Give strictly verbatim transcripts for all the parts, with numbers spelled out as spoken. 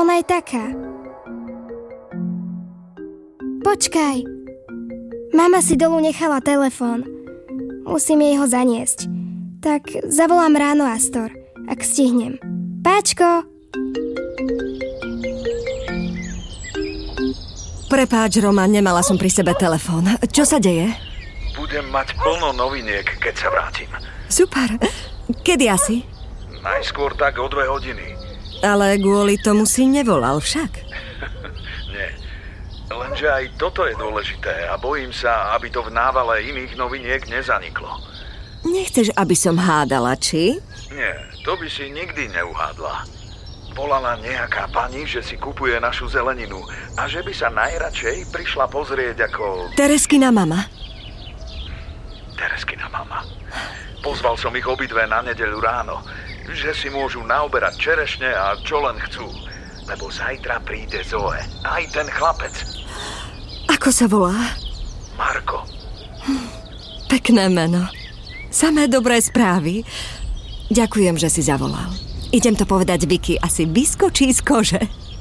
Ona je taká. Počkaj. Mama si dolu nechala telefón. Musím jej ho zaniesť. Tak zavolám ráno, Astor, ak stihnem. Páčko! Prepáč, Roman, nemala som pri sebe telefón. Čo sa deje? Budem mať plno noviniek, keď sa vrátim. Super. Kedy asi? Najskôr tak o dve hodiny. Ale kvôli tomu si nevolal však. Nie. Lenže aj toto je dôležité a bojím sa, aby to v návale iných noviniek nezaniklo. Nechceš, aby som hádala, či? Nie, to by si nikdy neuhádla. Volala nejaká pani, že si kupuje našu zeleninu a že by sa najradšej prišla pozrieť ako... Tereskina mama. Tereskina mama. Pozval som ich obidve na nedeľu ráno, že si môžu naoberať čerešne a čo len chcú. Lebo zajtra príde Zoe. Aj ten chlapec. Ako sa volá? Marko. Hm, pekné meno. Samé dobré správy. Ďakujem, že si zavolal. Idem to povedať Vicky, asi vyskočí z kože.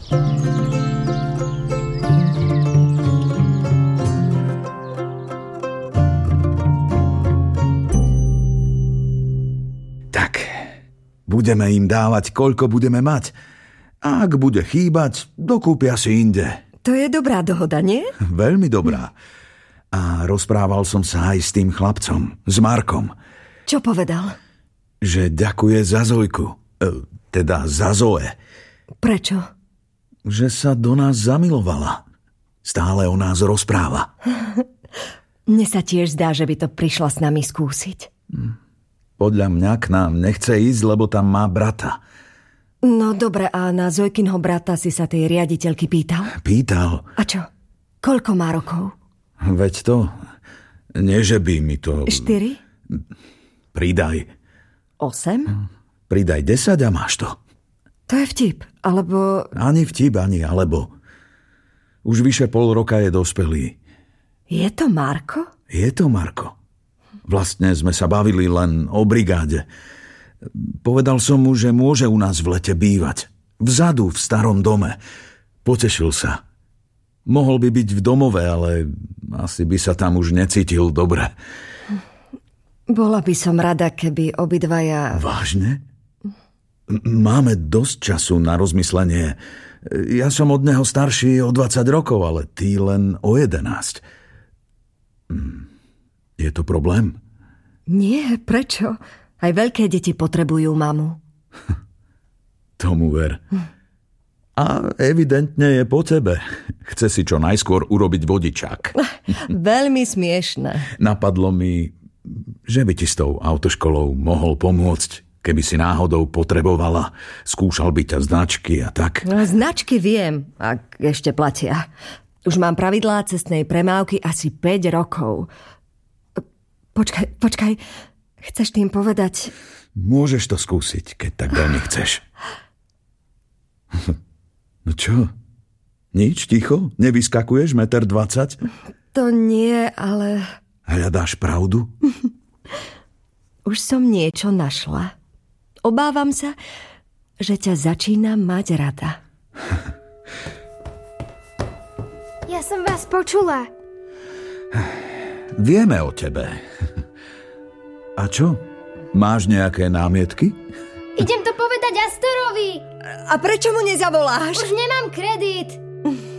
Tak, budeme im dávať, koľko budeme mať. A ak bude chýbať, dokúpia si inde. To je dobrá dohoda, nie? Veľmi dobrá. A rozprával som sa aj s tým chlapcom, s Markom. Čo povedal? Že ďakuje za Zojku. E, teda za Zoe. Prečo? Že sa do nás zamilovala. Stále o nás rozpráva. Mne sa tiež zdá, že by to prišla s nami skúsiť. Podľa mňa k nám nechce ísť, lebo tam má brata. No dobre, a na Zojkinho brata si sa tej riaditeľky pýtal? Pýtal. A čo? Koľko má rokov? Veď to... Nie, že by mi to... Štyri? Pridaj. Osem? Pridaj desať a máš to. To je vtip, alebo... Ani vtip, ani alebo. Už vyše pol roka je dospelý. Je to Marko? Je to Marko. Vlastne sme sa bavili len o brigáde. Povedal som mu, že môže u nás v lete bývať. Vzadu, v starom dome. Potešil sa. Mohol by byť v domove, ale asi by sa tam už necítil dobre. Bola by som rada, keby obidvaja... Vážne? Máme dosť času na rozmyslenie. Ja som od neho starší o dvadsať rokov, ale ty len o jedenásť. Je to problém? Nie, prečo? Aj veľké deti potrebujú mamu. Tomu ver. A evidentne je po tebe. Chce si čo najskôr urobiť vodičák. Veľmi smiešne. Napadlo mi, že by ti s tou autoškolou mohol pomôcť, keby si náhodou potrebovala. Skúšal by ťa značky a tak. Značky viem, ak ešte platia. Už mám pravidlá cestnej premávky asi päť rokov. Počkaj, počkaj. Chceš tým povedať... Môžeš to skúsiť, keď tak veľmi chceš. No čo? Nič, ticho? Nevyskakuješ meter dvadsať? To nie, ale... Hľadáš pravdu? Už som niečo našla. Obávam sa, že ťa začínam mať rada. Ja som vás počula. Vieme o tebe. A čo? Máš nejaké námietky? Idem to povedať Astorovi. A prečo mu nezavoláš? Už nemám kredit.